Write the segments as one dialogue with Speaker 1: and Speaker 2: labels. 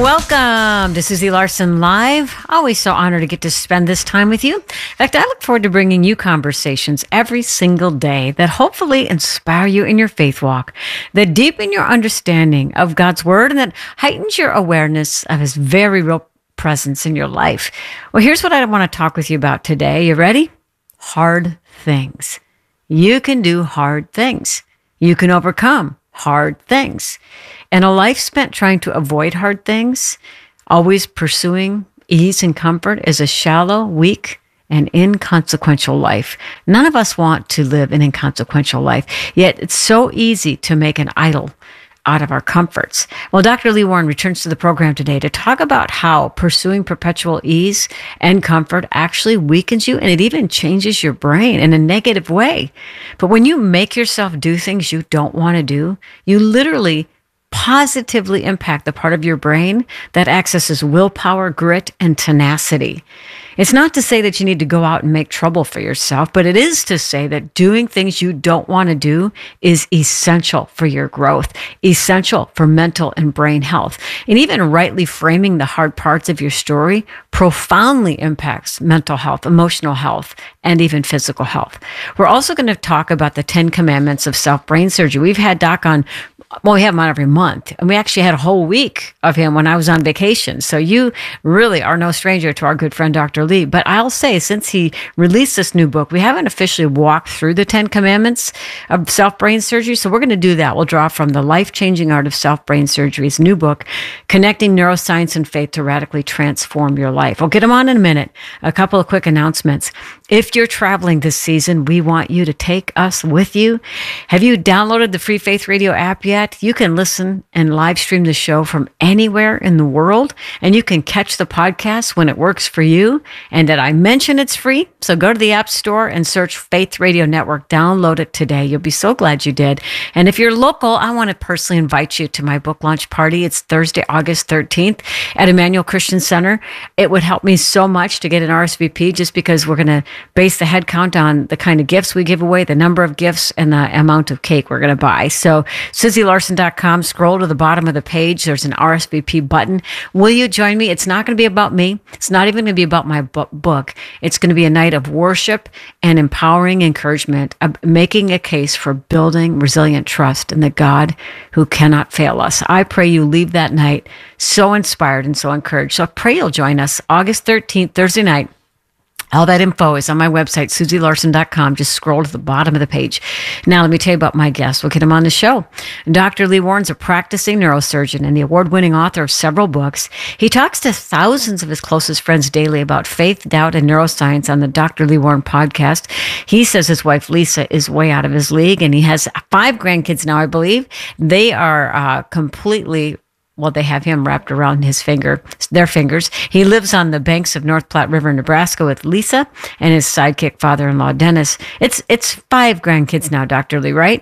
Speaker 1: Welcome to Susie Larson Live. Always so honored to get to spend this time with you. In fact, I look forward to bringing you conversations every single day that hopefully inspire you in your faith walk, that deepen your understanding of God's Word, and that heightens your awareness of His very real presence in your life. Well, here's what I want to talk with you about today. You ready? Hard things. You can do hard things. You can overcome hard things. And a life spent trying to avoid hard things, always pursuing ease and comfort, is a shallow, weak, and inconsequential life. None of us want to live an inconsequential life, yet it's so easy to make an idol out of our comforts. Well, Dr. Lee Warren returns to the program today to talk about how pursuing perpetual ease and comfort actually weakens you, and it even changes your brain in a negative way. But when you make yourself do things you don't want to do, you literally positively impact the part of your brain that accesses willpower, grit, and tenacity. It's not to say that you need to go out and make trouble for yourself, but it is to say that doing things you don't want to do is essential for your growth, essential for mental and brain health. And even rightly framing the hard parts of your story profoundly impacts mental health, emotional health, and even physical health. We're also going to talk about the 10 commandments of self-brain surgery. We've had Doc on, well, we have him on every month, and we actually had a whole week of him when I was on vacation. So you really are no stranger to our good friend, Dr. Lee. But I'll say, since he released this new book, we haven't officially walked through the 10 commandments of self-brain surgery. So we're going to do that. We'll draw from The Life-Changing Art of Self-Brain Surgery's new book, Connecting Neuroscience and Faith to Radically Transform Your Life. We'll get him on in a minute. A couple of quick announcements. If you're traveling this season, we want you to take us with you. Have you downloaded the Free Faith Radio app yet? You can listen and live stream the show from anywhere in the world, and you can catch the podcast when it works for you. And did I mention it's free? So go to the App Store and search Faith Radio Network. Download it today. You'll be so glad you did. And if you're local, I want to personally invite you to my book launch party. It's Thursday, August 13th at Emmanuel Christian Center. It would help me so much to get an RSVP, just because we're going to base the head count on the kind of gifts we give away, the number of gifts, and the amount of cake we're going to buy. So SusieLarson.com, scroll to the bottom of the page. There's an RSVP button. Will you join me? It's not going to be about me. It's not even going to be about my book. It's going to be a night of worship and empowering encouragement, making a case for building resilient trust in the God who cannot fail us. I pray you leave that night so inspired and so encouraged. So I pray you'll join us August 13th, Thursday night. All that info is on my website, SusieLarson.com. Just scroll to the bottom of the page. Now, let me tell you about my guest. We'll get him on the show. Dr. Lee Warren's a practicing neurosurgeon and the award-winning author of several books. He talks to thousands of his closest friends daily about faith, doubt, and neuroscience on the Dr. Lee Warren podcast. He says his wife, Lisa, is way out of his league, and he has 5 grandkids now, I believe. They are completely... Well, they have him wrapped around their fingers. He lives on the banks of North Platte River, Nebraska with Lisa and his sidekick father-in-law, Dennis. It's 5 grandkids now, Dr. Lee, right?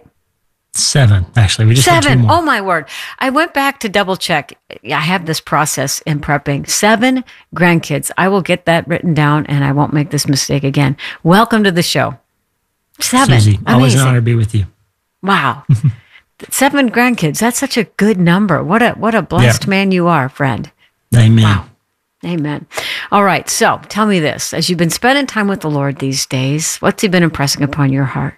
Speaker 2: 7, actually. We just had 2 more.
Speaker 1: Oh, my word. I went back to double check. I have this process in prepping. 7 grandkids. I will get that written down, and I won't make this mistake again. Welcome to the show. 7.
Speaker 2: Susie, always an honor to be with you.
Speaker 1: Wow. 7 grandkids. That's such a good number. What a blessed man you are, friend.
Speaker 2: Amen.
Speaker 1: Wow. Amen. All right. So tell me this. As you've been spending time with the Lord these days, what's He been impressing upon your heart?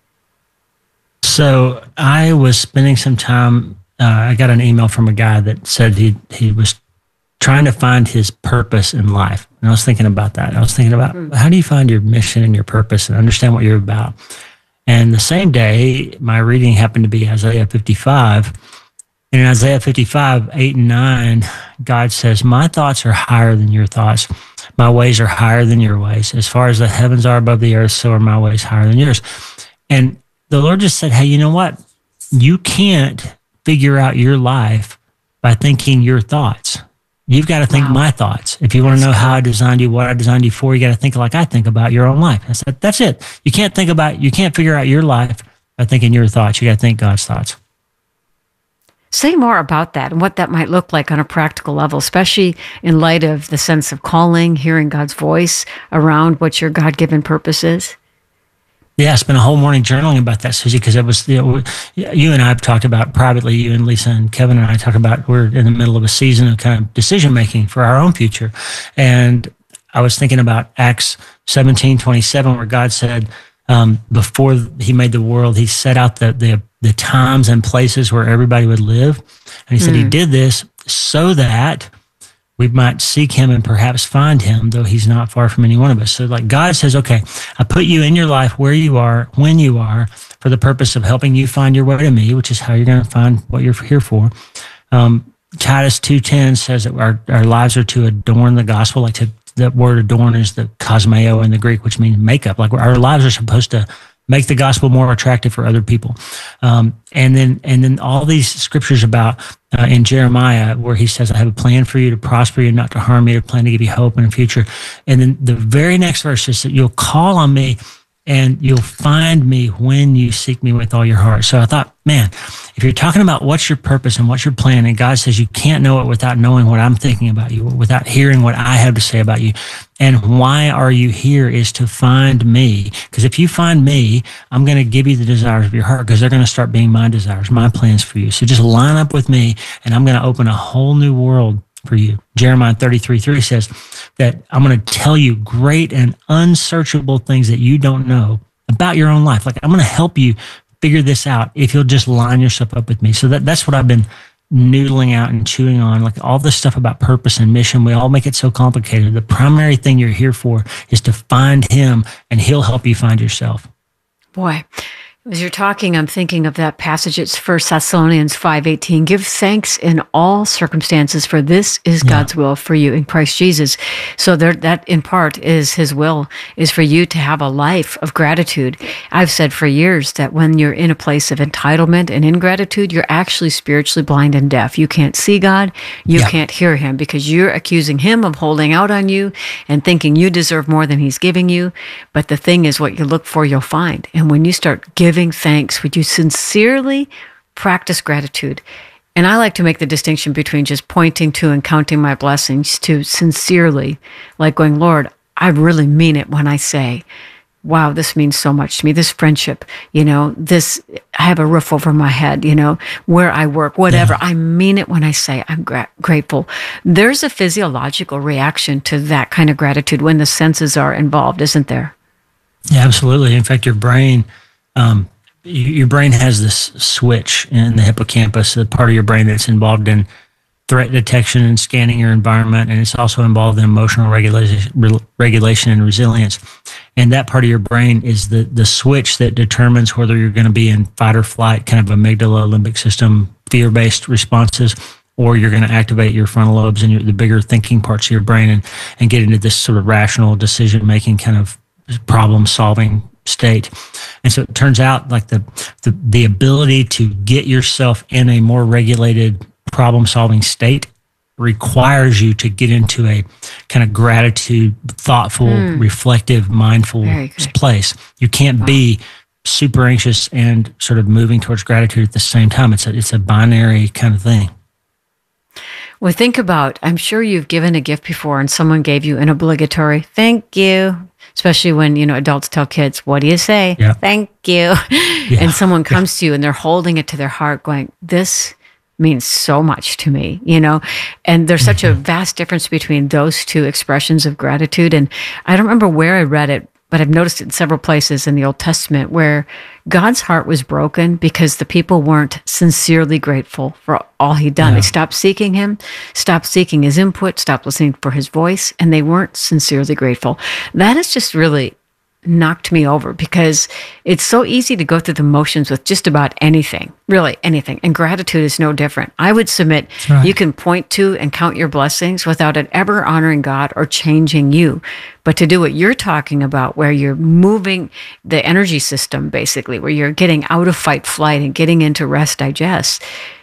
Speaker 2: So I was spending some time, I got an email from a guy that said he was trying to find his purpose in life. And I was thinking about that. I was thinking about how do you find your mission and your purpose and understand what you're about? And the same day, my reading happened to be Isaiah 55. And in Isaiah 55, 8 and 9, God says, my thoughts are higher than your thoughts. My ways are higher than your ways. As far as the heavens are above the earth, so are my ways higher than yours. And the Lord just said, hey, you know what? You can't figure out your life by thinking your thoughts. You've got to think my thoughts. If you want to know how I designed you, what I designed you for, you got to think like I think about your own life. I said, that's it. You can't figure out your life by thinking your thoughts. You got to think God's thoughts.
Speaker 1: Say more about that and what that might look like on a practical level, especially in light of the sense of calling, hearing God's voice around what your God-given purpose is.
Speaker 2: Yeah, I spent a whole morning journaling about that, Susie, because it was, you and I have talked about privately, you and Lisa and Kevin and I talk about, we're in the middle of a season of kind of decision making for our own future. And I was thinking about Acts 17:27, where God said, before he made the world, he set out the times and places where everybody would live. And he said he did this so that we might seek him and perhaps find him, though he's not far from any one of us. So like God says, okay, I put you in your life where you are, when you are, for the purpose of helping you find your way to me, which is how you're going to find what you're here for. Titus 2:10 says that our lives are to adorn the gospel. Like that word adorn is the cosmeo in the Greek, which means makeup. Like our lives are supposed to make the gospel more attractive for other people. And then all these scriptures about in Jeremiah, where he says, I have a plan for you to prosper you, not to harm you, a plan to give you hope in the future. And then the very next verse is that you'll call on me and you'll find me when you seek me with all your heart. So I thought, man, if you're talking about what's your purpose and what's your plan, and God says you can't know it without knowing what I'm thinking about you, without hearing what I have to say about you. And why are you here is to find me. Because if you find me, I'm going to give you the desires of your heart, because they're going to start being my desires, my plans for you. So just line up with me, and I'm going to open a whole new world for you. Jeremiah 33:3 says that I'm going to tell you great and unsearchable things that you don't know about your own life. Like I'm going to help you figure this out if you'll just line yourself up with me. So that's what I've been noodling out and chewing on, like all this stuff about purpose and mission. We all make it so complicated. The primary thing you're here for is to find him, and he'll help you find yourself.
Speaker 1: Boy, as you're talking, I'm thinking of that passage. It's 1 Thessalonians 5:18. Give thanks in all circumstances, for this is God's will for you in Christ Jesus. So that in part is his will, is for you to have a life of gratitude. I've said for years that when you're in a place of entitlement and ingratitude, you're actually spiritually blind and deaf. You can't see God. You can't hear him, because you're accusing him of holding out on you and thinking you deserve more than he's giving you. But the thing is, what you look for, you'll find. And when you start giving thanks, would you sincerely practice gratitude? And I like to make the distinction between just pointing to and counting my blessings to sincerely, like going, Lord, I really mean it when I say, wow, this means so much to me. This friendship, this, I have a roof over my head, where I work, whatever. I mean it when I say I'm grateful. There's a physiological reaction to that kind of gratitude when the senses are involved, isn't there?
Speaker 2: Yeah, absolutely. In fact, your brain has this switch in the hippocampus, the part of your brain that's involved in threat detection and scanning your environment, and it's also involved in emotional regulation and resilience. And that part of your brain is the switch that determines whether you're going to be in fight or flight, kind of amygdala, limbic system, fear-based responses, or you're going to activate your frontal lobes and the bigger thinking parts of your brain and get into this sort of rational decision-making kind of problem-solving state. And so it turns out like the ability to get yourself in a more regulated problem-solving state requires you to get into a kind of gratitude, thoughtful, reflective, mindful place. You can't be super anxious and sort of moving towards gratitude at the same time. It's a binary kind of thing.
Speaker 1: Well, think about, I'm sure you've given a gift before and someone gave you an obligatory thank you. Especially when, adults tell kids, what do you say? Yeah. Thank you. Yeah. And someone comes to you and they're holding it to their heart going, this means so much to me, and there's such a vast difference between those two expressions of gratitude. And I don't remember where I read it, but I've noticed it in several places in the Old Testament where God's heart was broken because the people weren't sincerely grateful for all he'd done. Yeah. They stopped seeking him, stopped seeking his input, stopped listening for his voice, and they weren't sincerely grateful. That has just really knocked me over, because it's so easy to go through the motions with just about anything, really anything. And gratitude is no different. I would submit you can point to and count your blessings without it ever honoring God or changing you. But to do what you're talking about, where you're moving the energy system, basically, where you're getting out of fight, flight, and getting into rest, digest,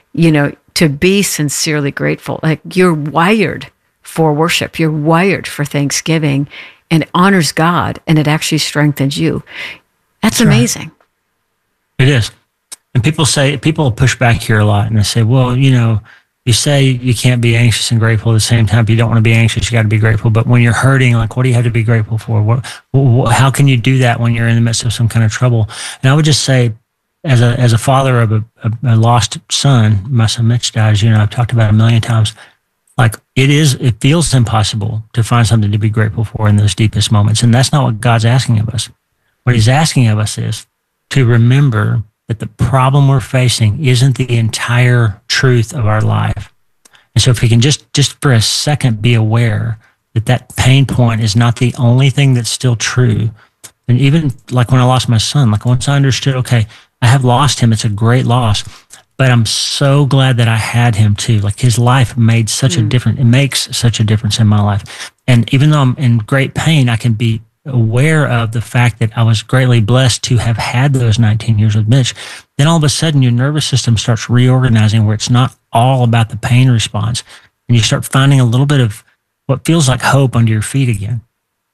Speaker 1: to be sincerely grateful. Like you're wired for worship. You're wired for thanksgiving. And it honors God, and it actually strengthens you. That's amazing. Right.
Speaker 2: It is. And people push back here a lot, and they say, well, you say you can't be anxious and grateful at the same time. If you don't want to be anxious, you got to be grateful. But when you're hurting, like, what do you have to be grateful for? How can you do that when you're in the midst of some kind of trouble? And I would just say, as a father of a lost son, my son Mitch died, I've talked about it a million times. Like, it feels impossible to find something to be grateful for in those deepest moments. And that's not what God's asking of us. What he's asking of us is to remember that the problem we're facing isn't the entire truth of our life. And so if we can just for a second be aware that pain point is not the only thing that's still true. And even like when I lost my son, like once I understood, okay, I have lost him, it's a great loss, but I'm so glad that I had him too. Like, his life made such a difference. It makes such a difference in my life. And even though I'm in great pain, I can be aware of the fact that I was greatly blessed to have had those 19 years with Mitch. Then all of a sudden your nervous system starts reorganizing, where it's not all about the pain response, and you start finding a little bit of what feels like hope under your feet again.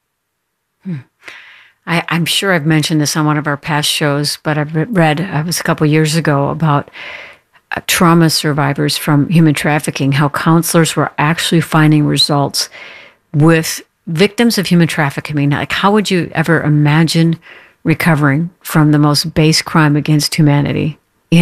Speaker 1: I'm sure I've mentioned this on one of our past shows, but I've read, it was a couple years ago, about trauma survivors from human trafficking, how counselors were actually finding results with victims of human trafficking. Like, how would you ever imagine recovering from the most base crime against humanity?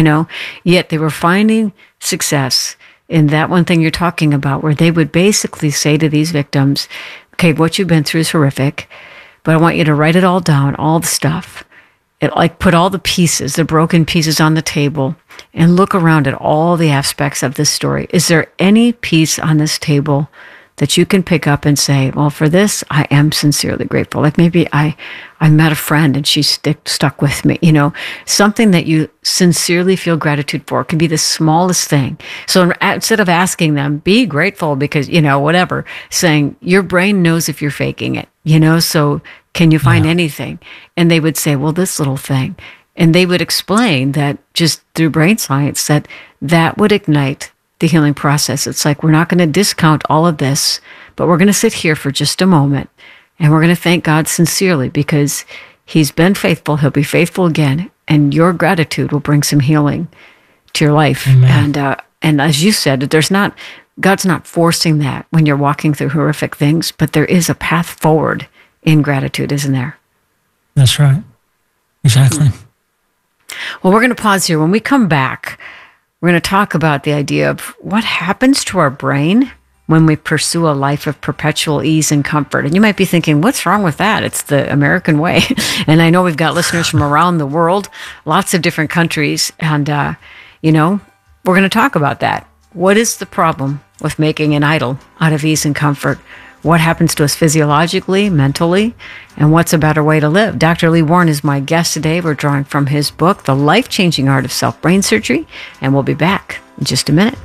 Speaker 1: Yet they were finding success in that one thing you're talking about, where they would basically say to these victims, okay, what you've been through is horrific, but I want you to write it all down, all the stuff. Put all the pieces, the broken pieces on the table, and look around at all the aspects of this story. Is there any piece on this table that you can pick up and say, well, for this, I am sincerely grateful. Like, maybe I met a friend and she stuck with me, something that you sincerely feel gratitude for. It can be the smallest thing. So instead of asking them, be grateful because, whatever, saying your brain knows if you're faking it, so can you find anything? And they would say, well, this little thing. And they would explain that just through brain science, that would ignite the healing process. It's like, we're not going to discount all of this, but we're going to sit here for just a moment, and we're going to thank God sincerely because he's been faithful. He'll be faithful again. And your gratitude will bring some healing to your life. Amen. And as you said, God's not forcing that when you're walking through horrific things, but there is a path forward in gratitude, isn't there?
Speaker 2: That's right. Exactly.
Speaker 1: Well, we're going to pause here. When we come back, we're going to talk about the idea of what happens to our brain when we pursue a life of perpetual ease and comfort. And you might be thinking, what's wrong with that? It's the American way. And I know we've got listeners from around the world, lots of different countries. And, we're going to talk about that. What is the problem with making an idol out of ease and comfort? What happens to us physiologically, mentally, and what's a better way to live? Dr. Lee Warren is my guest today. We're drawing from his book, The Life-Changing Art of Self-Brain Surgery, and we'll be back in just a minute.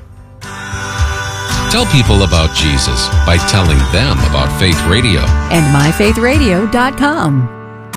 Speaker 3: Tell people about Jesus by telling them about Faith Radio.
Speaker 4: And myfaithradio.com.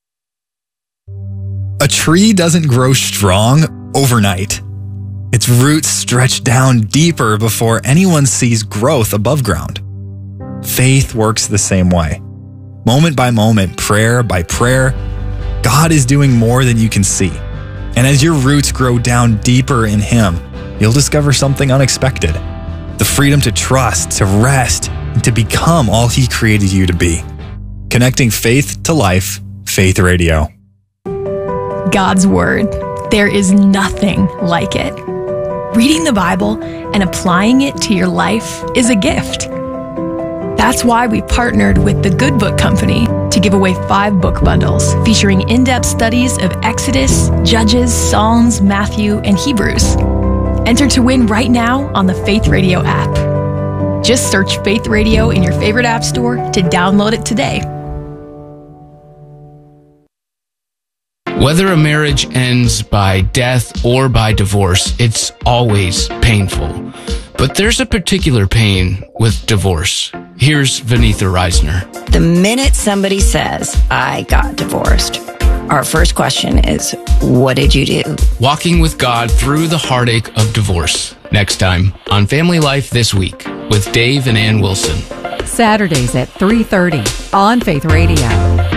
Speaker 5: A tree doesn't grow strong overnight. Its roots stretch down deeper before anyone sees growth above ground. Faith works the same way. Moment by moment, prayer by prayer, God is doing more than you can see. And as your roots grow down deeper in Him, you'll discover something unexpected. The freedom to trust, to rest, and to become all He created you to be. Connecting faith to life, Faith Radio.
Speaker 6: God's Word. There is nothing like it. Reading the Bible and applying it to your life is a gift. That's why we partnered with the Good Book Company to give away 5 book bundles featuring in-depth studies of Exodus, Judges, Psalms, Matthew, and Hebrews. Enter to win right now on the Faith Radio app. Just search Faith Radio in your favorite app store to download it today.
Speaker 7: Whether a marriage ends by death or by divorce, it's always painful. But there's a particular pain with divorce. Here's Vanitha Reisner.
Speaker 8: The minute somebody says, I got divorced, our first question is, what did you do?
Speaker 7: Walking with God through the heartache of divorce. Next time on Family Life This Week with Dave and Ann Wilson.
Speaker 4: Saturdays at 3:30 on Faith Radio.